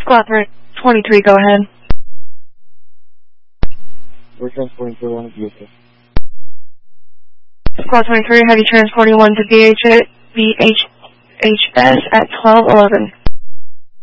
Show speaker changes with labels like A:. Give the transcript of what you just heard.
A: Squad 23, go ahead.
B: We're transporting to one of Houston.
A: Squad 23, have you transporting one to VHS at 1211.